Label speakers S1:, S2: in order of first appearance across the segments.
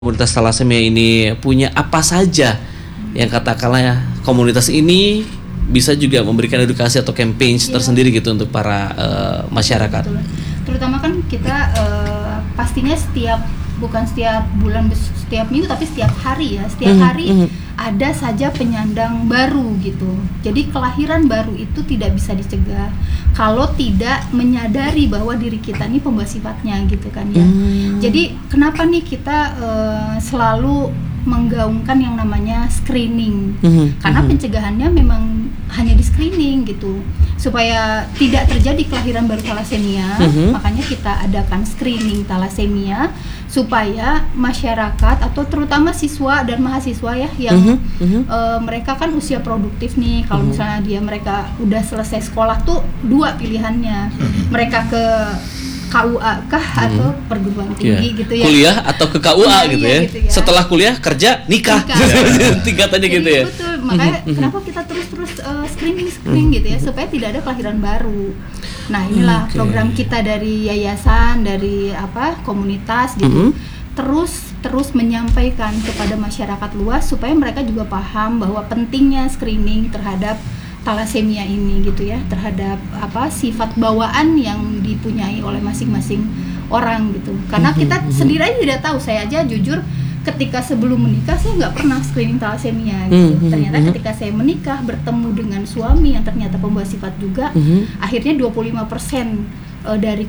S1: komunitas thalassemia ini punya apa saja yang katakanlah komunitas ini bisa juga memberikan edukasi atau campaign tersendiri gitu untuk para masyarakat.
S2: Betul. Terutama kan kita pastinya bukan setiap bulan, setiap minggu, tapi setiap hari ya. Setiap hari ada saja penyandang baru gitu. Jadi kelahiran baru itu tidak bisa dicegah kalau tidak menyadari bahwa diri kita ini pembawa sifatnya gitu kan ya. Jadi kenapa nih kita selalu menggaungkan yang namanya screening, karena pencegahannya memang hanya di screening gitu, supaya tidak terjadi kelahiran baru thalassemia. Makanya kita adakan screening thalassemia supaya masyarakat atau terutama siswa dan mahasiswa ya yang mereka kan usia produktif nih. Kalau misalnya mereka udah selesai sekolah tuh dua pilihannya, mereka ke KUA kah atau perguruan tinggi gitu ya.
S1: Kuliah atau ke KUA gitu ya.
S2: Gitu ya.
S1: Setelah kuliah kerja nikah. Tingkatannya gitu ya.
S2: Betul. Makanya kenapa kita terus screening gitu ya, supaya tidak ada kelahiran baru. Nah, inilah program kita dari yayasan, dari komunitas gitu. Terus menyampaikan kepada masyarakat luas supaya mereka juga paham bahwa pentingnya screening terhadap thalassemia ini gitu ya, terhadap sifat bawaan yang dipunyai oleh masing-masing orang gitu. Karena kita sendiri aja tidak tahu. Saya aja jujur ketika sebelum menikah saya nggak pernah screening thalassemia gitu. Ternyata ketika saya menikah bertemu dengan suami yang ternyata pembawa sifat juga, akhirnya 25% dari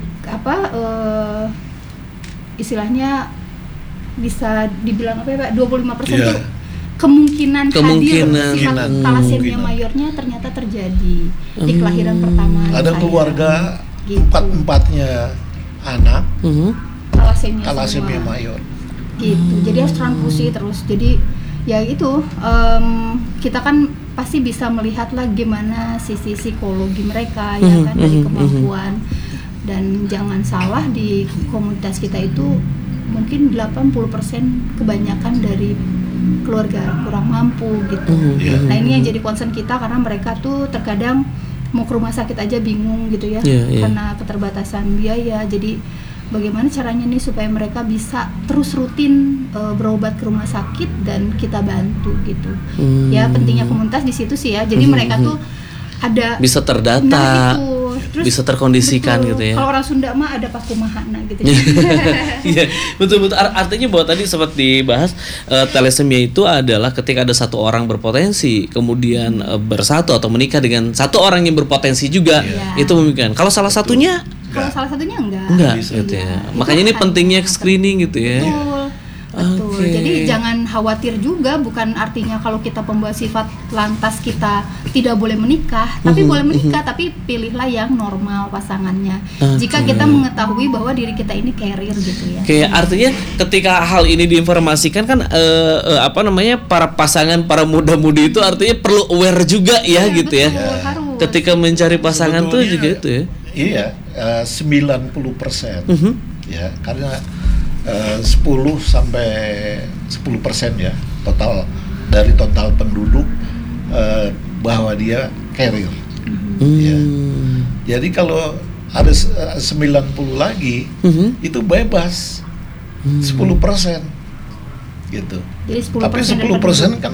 S2: istilahnya bisa dibilang 25% itu kemungkinan hadir sifat thalassemia mayornya ternyata terjadi di kelahiran pertama.
S3: Ada
S2: saya.
S3: Keluarga
S2: Gitu.
S3: empat-empatnya anak
S2: thalassemia
S3: mayor.
S2: Gitu. Jadi harus transfusi terus. Jadi ya itu kita kan pasti bisa melihat lah gimana sisi psikologi mereka ya kan, dari kemampuan. Dan jangan salah, di komunitas kita itu mungkin 80% kebanyakan dari keluarga kurang mampu gitu. Nah, ini yang jadi concern kita, karena mereka tuh terkadang mau ke rumah sakit aja bingung gitu ya, karena keterbatasan biaya. Jadi bagaimana caranya nih supaya mereka bisa terus rutin berobat ke rumah sakit dan kita bantu gitu. Ya pentingnya komunitas di situ sih ya. Jadi mereka tuh ada
S1: bisa terdata.
S2: Nah, itu. Terus,
S1: bisa terkondisikan
S2: betul,
S1: gitu ya.
S2: Kalau orang Sunda mah ada pakumahana gitu.
S1: Iya, betul. Artinya bahwa tadi sempat dibahas thalassemia itu adalah ketika ada satu orang berpotensi, kemudian bersatu atau menikah dengan satu orang yang berpotensi juga, itu memungkinkan. Kalau salah satunya enggak gitu ya. Makanya ini pentingnya screening gitu ya.
S2: Betul. Jadi jangan khawatir juga, bukan artinya kalau kita pembawa sifat lantas kita tidak boleh menikah, tapi boleh menikah, tapi pilihlah yang normal pasangannya. Jika kita mengetahui bahwa diri kita ini carrier gitu ya.
S1: Artinya ketika hal ini diinformasikan kan para pasangan, para muda-mudi itu artinya perlu aware juga ya gitu
S2: betul,
S1: ya.
S2: harus.
S1: Ketika mencari pasangan tuh juga itu ya.
S3: Iya, 90% ya, karena 10 sampai 10% ya total penduduk bahwa dia carrier. Ya. Jadi kalau ada 90 lagi itu bebas 10% gitu.
S2: Jadi 10%
S3: tapi 10% kan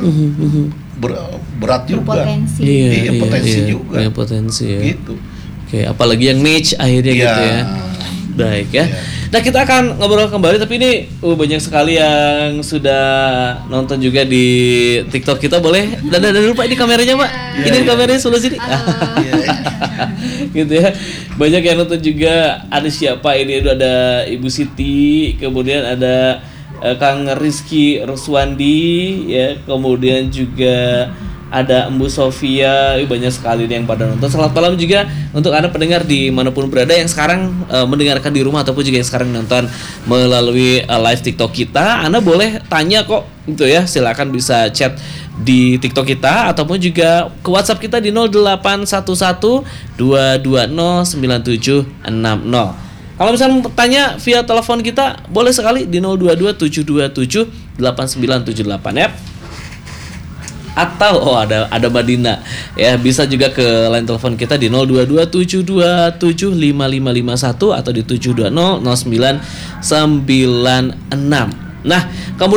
S3: berat juga. Potensi juga.
S1: Iya, potensi ya.
S3: Gitu.
S1: Oke, apalagi yang match akhirnya gitu ya. Baik ya. Nah, kita akan ngobrol kembali, tapi ini banyak sekali yang sudah nonton juga di TikTok kita. Boleh dan lupa ini kameranya, Pak. Ini kameranya sebelah sini. Gitu ya. Banyak yang nonton juga. Ada siapa ini? Ada Ibu Siti, kemudian ada Kang Rizky Ruswandi ya, kemudian juga ada Embu Sofia, banyak sekali yang pada nonton. Selamat malam juga untuk Anda pendengar di manapun berada yang sekarang mendengarkan di rumah ataupun juga yang sekarang nonton melalui live TikTok kita. Anda boleh tanya kok gitu ya, silakan bisa chat di TikTok kita ataupun juga ke WhatsApp kita di 0811 220 9760. Kalau misalnya tanya via telepon kita boleh sekali di 022 727 8978 ya. Atau ada Madina ya, bisa juga ke line telepon kita di 0227275551 atau di 7200996. Nah, kemudian